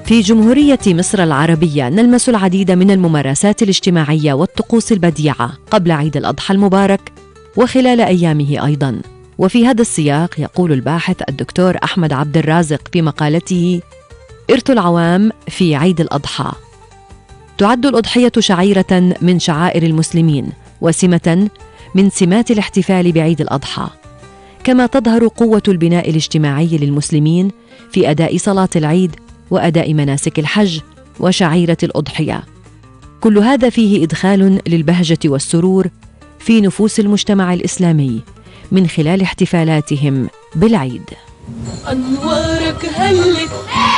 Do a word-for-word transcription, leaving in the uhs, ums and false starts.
في جمهورية مصر العربية نلمس العديد من الممارسات الاجتماعية والطقوس البديعة قبل عيد الأضحى المبارك وخلال أيامه أيضاً. وفي هذا السياق يقول الباحث الدكتور أحمد عبد الرازق في مقالته إرث العوام في عيد الأضحى: تعد الأضحية شعيرة من شعائر المسلمين وسمة من سمات الاحتفال بعيد الأضحى، كما تظهر قوة البناء الاجتماعي للمسلمين في أداء صلاة العيد وأداء مناسك الحج وشعيرة الأضحية. كل هذا فيه إدخال للبهجة والسرور في نفوس المجتمع الإسلامي من خلال احتفالاتهم بالعيد. أنوارك هلت